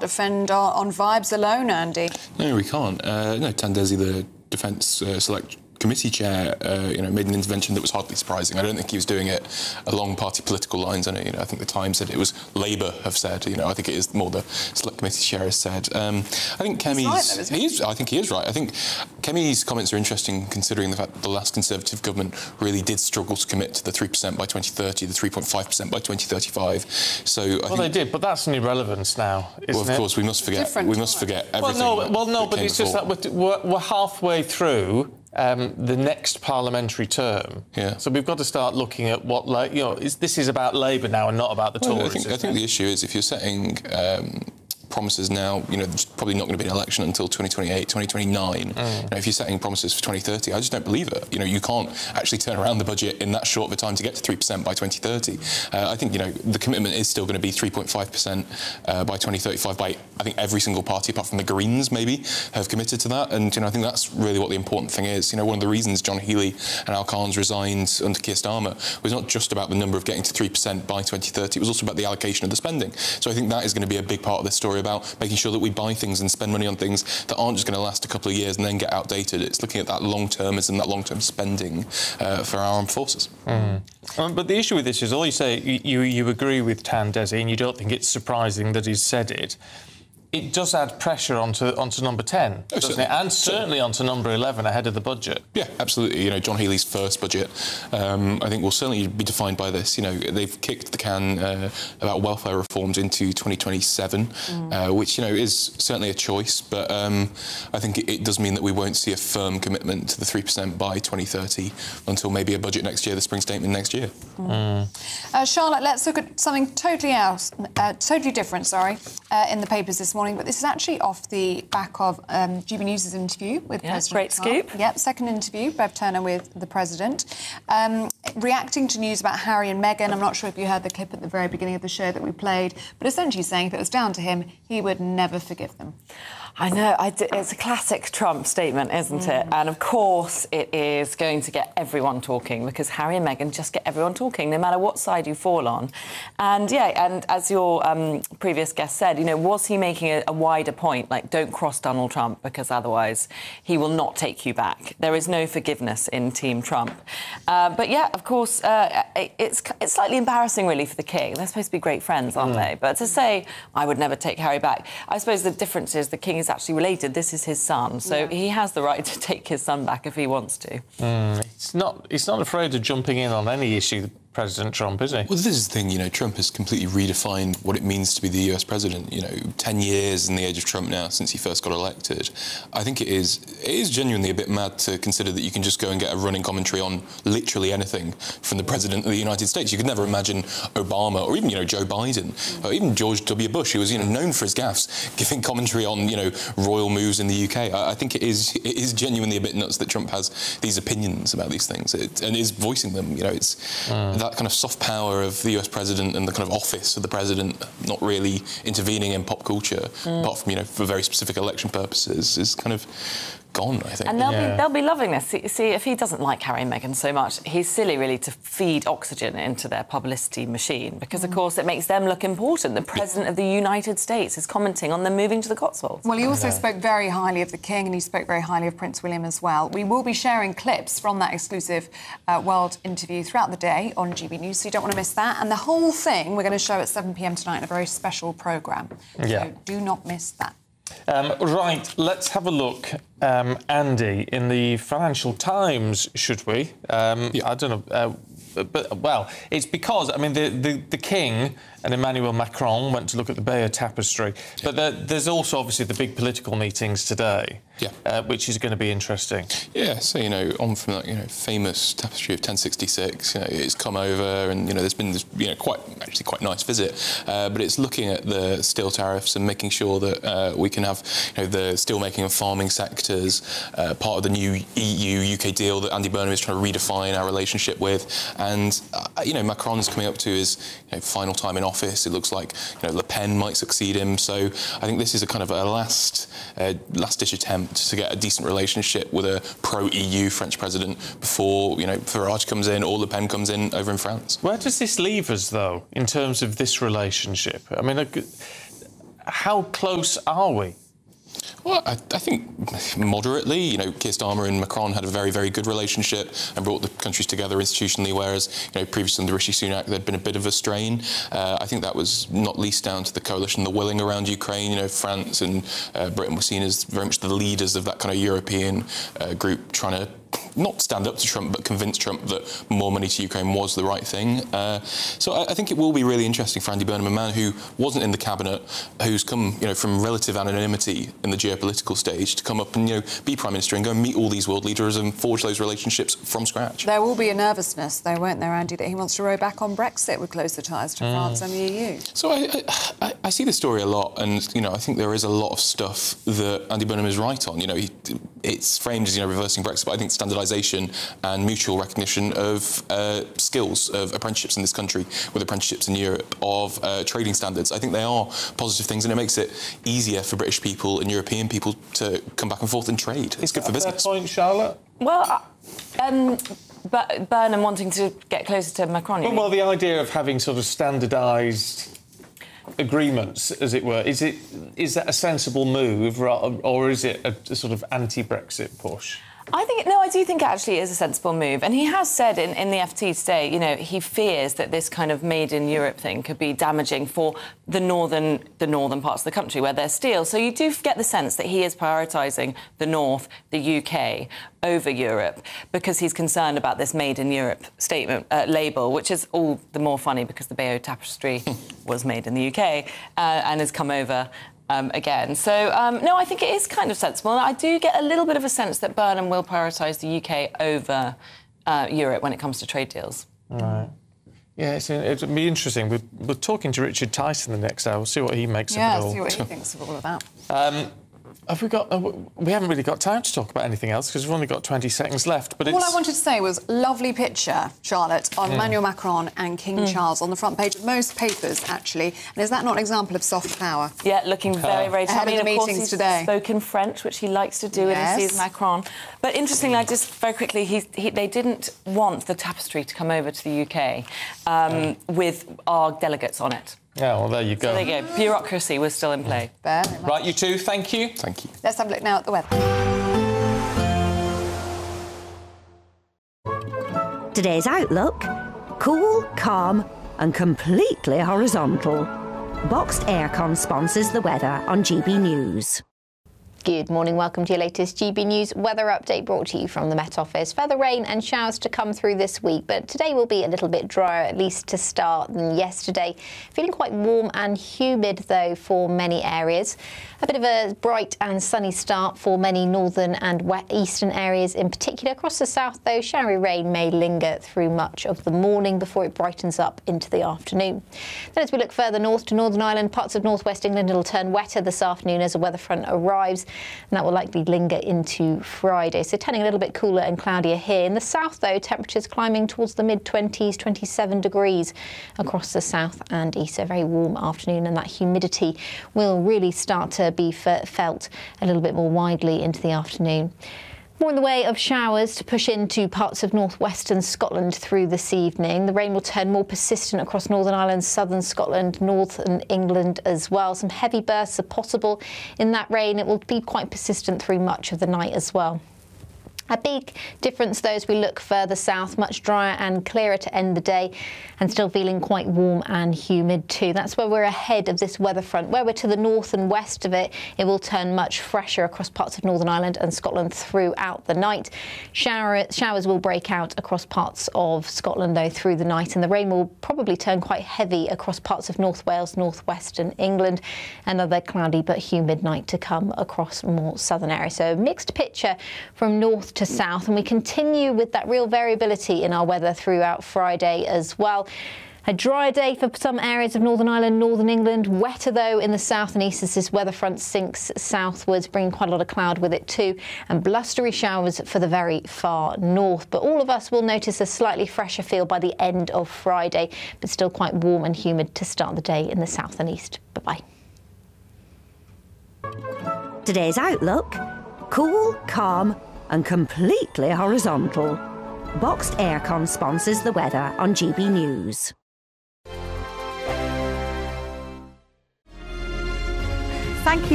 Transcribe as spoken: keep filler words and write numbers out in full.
defend on, on vibes alone, Andy. No, we can't. Uh, no, Tandezi, the Defence uh, Select Committee chair, uh, you know, made an intervention that was hardly surprising. I don't think he was doing it along party political lines. I know, you know, I think the Times said it was Labour have said. You know, I think it is more the Select Committee chair has said. Um, I think Kemi's. He's right, though, isn't he? he is. I think he is right. I think Kemi's comments are interesting, considering the fact that the last Conservative government really did struggle to commit to the three percent by twenty thirty, the three point five percent by twenty thirty-five. So, I well, think, they did, but that's an irrelevance now, isn't well, of it? course, we must forget. Different we must forget everything. Well, no, well, no, that but came it's just before. that we're, we're halfway through. Um, the next parliamentary term. Yeah. So we've got to start looking at what, like, you know, is, this is about Labour now and not about the Well, Tories. I think, I think the issue is if you're setting um, promises now, you know, there's probably not going to be an election until twenty twenty-eight, twenty twenty-nine. Mm. You know, if you're setting promises for twenty thirty, I just don't believe it. You know, you can't actually turn around the budget in that short of a time to get to three percent by twenty thirty. Uh, I think, you know, the commitment is still going to be three point five percent uh, by twenty thirty-five by, I think, every single party, apart from the Greens, maybe, have committed to that. And, you know, I think that's really what the important thing is. You know, one of the reasons John Healey and Al Khan's resigned under Keir Starmer was not just about the number of getting to three percent by twenty thirty, it was also about the allocation of the spending. So I think that is going to be a big part of this story, about making sure that we buy things and spend money on things that aren't just going to last a couple of years and then get outdated. It's looking at that long-termism, that long-term spending uh, for our armed forces. Mm. Um, but the issue with this is, all you say, you, you, you agree with Tandezi and you don't think it's surprising that he's said it. It does add pressure onto onto number ten, oh, doesn't it? And certainly onto number eleven ahead of the budget. Yeah, absolutely. You know, John Healey's first budget, um, I think, will certainly be defined by this. You know, they've kicked the can uh, about welfare reforms into twenty twenty-seven, mm. uh, which, you know, is certainly a choice. But um, I think it, it does mean that we won't see a firm commitment to the three percent by twenty thirty until maybe a budget next year, the spring statement next year. Mm. Mm. Uh, Charlotte, let's look at something totally else, uh, totally different, sorry, uh, in the papers this morning. But this is actually off the back of um, G B News' interview with yeah, President great Trump. scoop. Yep, second interview, Bev Turner with the President. Um, reacting to news about Harry and Meghan. I'm not sure if you heard the clip at the very beginning of the show that we played, but essentially saying if it was down to him, he would never forgive them. I know, I d it's a classic Trump statement, isn't mm. it? And, of course, it is going to get everyone talking, because Harry and Meghan just get everyone talking, no matter what side you fall on. And, yeah, and as your um, previous guest said, you know, was he making a, a wider point, like, don't cross Donald Trump, because otherwise he will not take you back? There is no forgiveness in Team Trump. Uh, but, yeah, of course, uh, it, it's, it's slightly embarrassing, really, for the king. They're supposed to be great friends, aren't mm. they? But to say, I would never take Harry back, I suppose the difference is the king is actually related. This is his son, so yeah. he has the right to take his son back if he wants to. Mm. He's not. He's not afraid of jumping in on any issue, President Trump, is he? Well, this is the thing, you know, Trump has completely redefined what it means to be the U S president. You know, ten years in the age of Trump now, since he first got elected. I think it is it is genuinely a bit mad to consider that you can just go and get a running commentary on literally anything from the president of the United States. You could never imagine Obama, or even, you know, Joe Biden, or even George W. Bush, who was, you know, known for his gaffes, giving commentary on, you know, royal moves in the U K. I, I think it is it is genuinely a bit nuts that Trump has these opinions about these things it, and is voicing them. You know, it's mm. that kind of soft power of the U S president and the kind of office of the president not really intervening in pop culture, mm. apart from, you know, for very specific election purposes, is kind of gone, I think. And they'll, yeah. be, they'll be loving this. See, see, if he doesn't like Harry and Meghan so much, he's silly, really, to feed oxygen into their publicity machine, because, of course, it makes them look important. The President of the United States is commenting on them moving to the Cotswolds. Well, he also spoke very highly of the King, and he spoke very highly of Prince William as well. We will be sharing clips from that exclusive uh, World interview throughout the day on G B News, so you don't want to miss that. And the whole thing we're going to show at seven p m tonight in a very special programme. Yeah. So do not miss that. Um, right, let's have a look, um, Andy, in the Financial Times, should we? Um, yeah. I don't know, uh, but, well, it's because, I mean, the, the, the King and Emmanuel Macron went to look at the Bayeux Tapestry, yeah. but there, there's also, obviously, the big political meetings today, yeah. uh, which is going to be interesting. Yeah, so, you know, on from that, you know, famous Tapestry of ten sixty-six, you know, it's come over and, you know, there's been this, you know, quite, actually quite nice visit, uh, but it's looking at the steel tariffs and making sure that uh, we can have, you know, the steelmaking and farming sectors, uh, part of the new E U U K deal that Andy Burnham is trying to redefine our relationship with. And, uh, you know, Macron's coming up to his, you know, final time in office. It looks like, you know, Le Pen might succeed him. So I think this is a kind of a last, uh, last-ditch attempt to get a decent relationship with a pro-E U French president before, you know, Farage comes in or Le Pen comes in over in France. Where does this leave us, though, in terms of this relationship? I mean, how close are we? Well, I, I think moderately. You know, Keir Starmer and Macron had a very, very good relationship and brought the countries together institutionally, whereas, you know, previously under Rishi Sunak, there'd been a bit of a strain. Uh, I think that was not least down to the coalition, the willing around Ukraine. You know, France and uh, Britain were seen as very much the leaders of that kind of European uh, group trying to not stand up to Trump, but convince Trump that more money to Ukraine was the right thing. Uh, so I, I think it will be really interesting for Andy Burnham, a man who wasn't in the cabinet, who's come, you know, from relative anonymity in the geopolitical stage, to come up and, you know, be Prime Minister and go and meet all these world leaders and forge those relationships from scratch. There will be a nervousness, though, won't there, Andy, that he wants to row back on Brexit would close the ties to mm. France and the E U? So I, I, I see this story a lot, and, you know, I think there is a lot of stuff that Andy Burnham is right on. You know, he, it's framed as, you know, reversing Brexit, but I think standardisation and mutual recognition of uh, skills, of apprenticeships in this country, with apprenticeships in Europe, of uh, trading standards. I think they are positive things, and it makes it easier for British people and European people to come back and forth and trade. It's good for business. Is that a point, Charlotte? Well, um, but Burnham wanting to get closer to Macron. Well, well, the idea of having sort of standardised agreements, as it were, is it is that a sensible move, or is it a, a sort of anti-Brexit push? I think, no, I do think it actually is a sensible move. And he has said in, in the F T today, you know, he fears that this kind of made in Europe thing could be damaging for the northern the northern parts of the country where there's steel. So you do get the sense that he is prioritising the North, the U K, over Europe, because he's concerned about this made in Europe statement uh, label, which is all the more funny because the Bayeux Tapestry was made in the U K uh, and has come over Um, again. So, um, no, I think it is kind of sensible. And I do get a little bit of a sense that Burnham will prioritise the U K over uh, Europe when it comes to trade deals. Right. Yeah, it's, it'll be interesting. We're, we're talking to Richard Tyson the next hour. We'll see what he makes yeah, of it all. Yeah, see what he thinks of all of that. Um, Have we got? Uh, we haven't really got time to talk about anything else because we've only got twenty seconds left. But all it's... I wanted to say was lovely picture, Charlotte, of yeah. Emmanuel Macron and King mm. Charles on the front page of most papers, actually. And is that not an example of soft power? Yeah, looking very, very. Ahead I mean, of the of course, meetings he's today. spoken French, which he likes to do yes. when he sees Macron. But interestingly, I just very quickly, he, he, they didn't want the tapestry to come over to the U K um, mm. with our delegates on it. Yeah, well, there you go. So there you go. Bureaucracy was still in play. Right, you two, thank you. Thank you. Let's have a look now at the weather. Today's outlook: cool, calm and completely horizontal. Boxed Aircon sponsors the weather on G B News. Good morning, welcome to your latest G B News weather update brought to you from the Met Office. Further rain and showers to come through this week, but today will be a little bit drier, at least to start, than yesterday. Feeling quite warm and humid, though, for many areas. A bit of a bright and sunny start for many northern and eastern areas in particular. Across the south, though, showery rain may linger through much of the morning before it brightens up into the afternoon. Then as we look further north to Northern Ireland, parts of northwest England, it'll turn wetter this afternoon as a weather front arrives. And that will likely linger into Friday. So turning a little bit cooler and cloudier here. In the south, though, temperatures climbing towards the mid twenties, twenty-seven degrees across the south and east. So a very warm afternoon, and that humidity will really start to be felt a little bit more widely into the afternoon. More in the way of showers to push into parts of northwestern Scotland through this evening. The rain will turn more persistent across Northern Ireland, southern Scotland, northern England as well. Some heavy bursts are possible in that rain. It will be quite persistent through much of the night as well. A big difference, though, as we look further south, much drier and clearer to end the day, and still feeling quite warm and humid too. That's where we're ahead of this weather front. Where we're to the north and west of it, it will turn much fresher across parts of Northern Ireland and Scotland throughout the night. Shower, showers will break out across parts of Scotland, though, through the night, and the rain will probably turn quite heavy across parts of North Wales, northwestern England. Another cloudy but humid night to come across more southern areas. So a mixed picture from north to south, and we continue with that real variability in our weather throughout Friday as well. A drier day for some areas of Northern Ireland, northern England. Wetter, though, in the south and east as this weather front sinks southwards, bringing quite a lot of cloud with it too, and blustery showers for the very far north. But all of us will notice a slightly fresher feel by the end of Friday, but still quite warm and humid to start the day in the south and east. Bye-bye. Today's outlook: cool, calm and completely horizontal. Boxed Aircon sponsors the weather on G B News. Thank you.